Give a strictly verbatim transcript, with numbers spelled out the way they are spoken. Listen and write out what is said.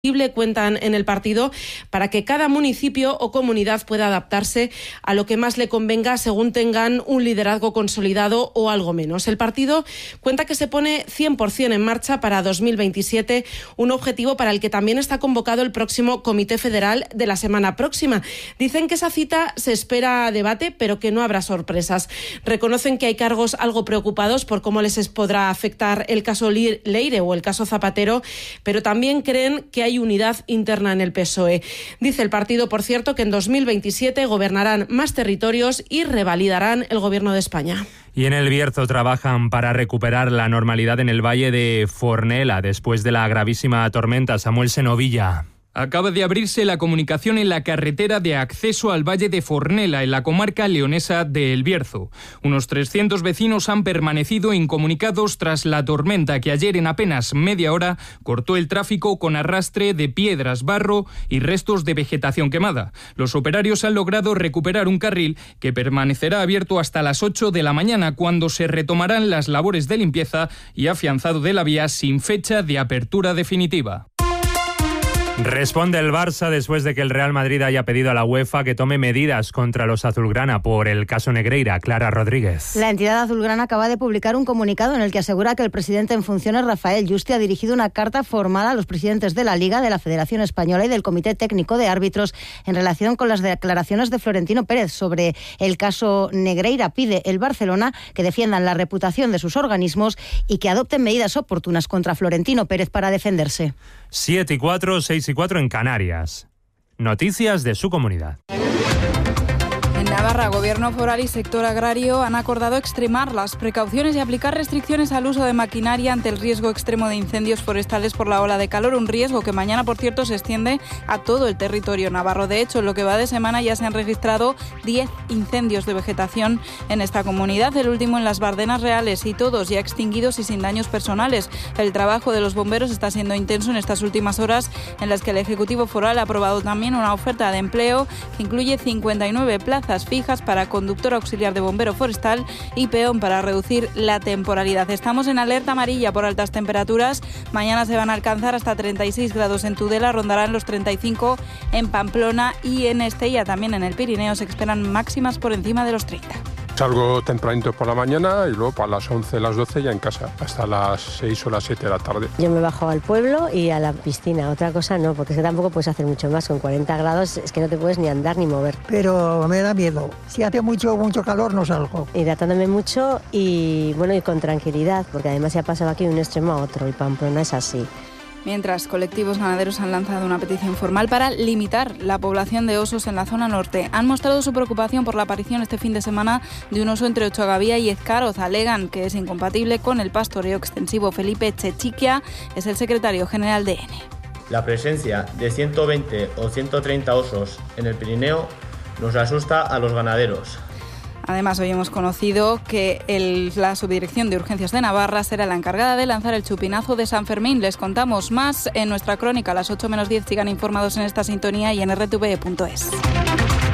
cuentan en el partido para que cada municipio o comunidad pueda adaptarse a lo que más le convenga según tengan un liderazgo consolidado o algo menos. El partido cuenta que se pone cien por ciento en marcha para dos mil veintisiete, un objetivo para el que también está convocado el próximo Comité Federal de la semana próxima. Dicen que esa cita se espera debate, pero que no habrá sorpresas. Reconocen que hay cargos algo preocupados por cómo les podrá afectar el caso Leire o el caso Zapatero, pero también creen que hay Hay unidad interna en el P S O E. Dice el partido, por cierto, que en dos mil veintisiete gobernarán más territorios y revalidarán el gobierno de España. Y en el Bierzo trabajan para recuperar la normalidad en el valle de Fornela después de la gravísima tormenta. Samuel Senovilla. Acaba de abrirse la comunicación en la carretera de acceso al Valle de Fornela, en la comarca leonesa de El Bierzo. Unos trescientos vecinos han permanecido incomunicados tras la tormenta que ayer en apenas media hora cortó el tráfico con arrastre de piedras, barro y restos de vegetación quemada. Los operarios han logrado recuperar un carril que permanecerá abierto hasta las ocho de la mañana, cuando se retomarán las labores de limpieza y afianzado de la vía sin fecha de apertura definitiva. Responde el Barça después de que el Real Madrid haya pedido a la UEFA que tome medidas contra los azulgrana por el caso Negreira. Clara Rodríguez. La entidad azulgrana acaba de publicar un comunicado en el que asegura que el presidente en funciones, Rafael Yuste, ha dirigido una carta formal a los presidentes de la Liga, de la Federación Española y del Comité Técnico de Árbitros en relación con las declaraciones de Florentino Pérez sobre el caso Negreira. Pide el Barcelona que defiendan la reputación de sus organismos y que adopten medidas oportunas contra Florentino Pérez para defenderse. siete y cuatro, seis y cuatro en Canarias. Noticias de su comunidad. En Navarra, Gobierno foral y sector agrario han acordado extremar las precauciones y aplicar restricciones al uso de maquinaria ante el riesgo extremo de incendios forestales por la ola de calor, un riesgo que mañana, por cierto, se extiende a todo el territorio navarro. De hecho, en lo que va de semana ya se han registrado diez incendios de vegetación en esta comunidad, el último en las Bardenas Reales, y todos ya extinguidos y sin daños personales. El trabajo de los bomberos está siendo intenso en estas últimas horas, en las que el Ejecutivo foral ha aprobado también una oferta de empleo que incluye cincuenta y nueve plazas fijas para conductor auxiliar de bombero forestal y peón para reducir la temporalidad. Estamos en alerta amarilla por altas temperaturas. Mañana se van a alcanzar hasta treinta y seis grados en Tudela, rondarán los treinta y cinco en Pamplona y en Estella. También en el Pirineo se esperan máximas por encima de los treinta. Salgo tempranito por la mañana y luego para las once, las doce ya en casa, hasta las seis o las siete de la tarde. Yo me bajo al pueblo y a la piscina, otra cosa no, porque es que tampoco puedes hacer mucho más, con cuarenta grados es que no te puedes ni andar ni mover. Pero me da miedo, si hace mucho, mucho calor no salgo. Hidratándome mucho y bueno, y con tranquilidad, porque además se ha pasado aquí de un extremo a otro y Pamplona es así. Mientras, colectivos ganaderos han lanzado una petición formal para limitar la población de osos en la zona norte. Han mostrado su preocupación por la aparición este fin de semana de un oso entre Ochagavía y Ezcaroz. Alegan que es incompatible con el pastoreo extensivo. Felipe Chechiquia es el secretario general de E N E. La presencia de ciento veinte o ciento treinta osos en el Pirineo nos asusta a los ganaderos. Además, hoy hemos conocido que el, la Subdirección de Urgencias de Navarra será la encargada de lanzar el chupinazo de San Fermín. Les contamos más en nuestra crónica a las ocho menos diez. Sigan informados en esta sintonía y en erre te ve punto es.